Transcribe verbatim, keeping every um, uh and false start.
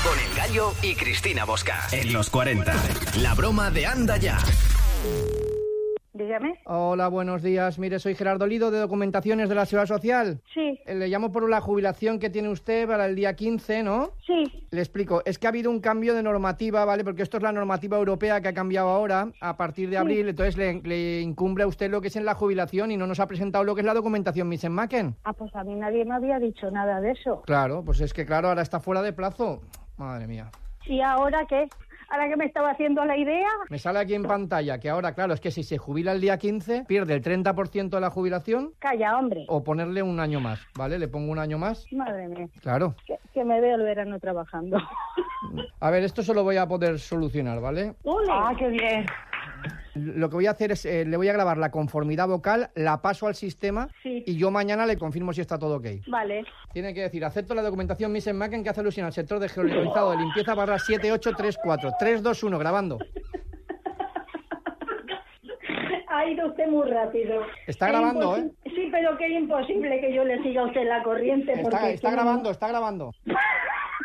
Con El Gallo y Cristina Bosca. En los cuarenta. La broma de Anda Ya. Dígame. Hola, buenos días. Mire, soy Gerardo Lido, de Documentaciones de la Seguridad Social. Sí. Eh, Le llamo por la jubilación que tiene usted para el día quince, ¿no? Sí. Le explico. Es que ha habido un cambio de normativa, ¿vale? Porque esto es la normativa europea que ha cambiado ahora, a partir de abril. Sí. Entonces le, le incumbe a usted lo que es en la jubilación y no nos ha presentado lo que es la documentación Misen-Macken. Ah, pues a mí nadie me había dicho nada de eso. Claro, pues es que claro, ahora está fuera de plazo. Madre mía. ¿Y ahora qué? ¿Ahora que me estaba haciendo la idea? Me sale aquí en pantalla que ahora, claro, es que si se jubila el día quince, pierde el treinta por ciento de la jubilación. Calla, hombre. O ponerle un año más, ¿vale? Le pongo un año más. Madre mía. Claro. Que, que me veo el verano trabajando. A ver, esto se lo voy a poder solucionar, ¿vale? ¡Ole! ¡Ah, qué bien! Lo que voy a hacer es, eh, le voy a grabar la conformidad vocal, la paso al sistema, sí. Y yo mañana le confirmo si está todo ok. Vale. Tiene que decir, acepto la documentación Misen-Macken que hace alusión al sector de geolocalizado de limpieza barra siete ocho tres cuatro. tres, dos, uno, grabando. Ha ido usted muy rápido. Está grabando, ¿eh? Sí, pero que es imposible que yo le siga a usted la corriente. Está, porque está no... grabando, está grabando.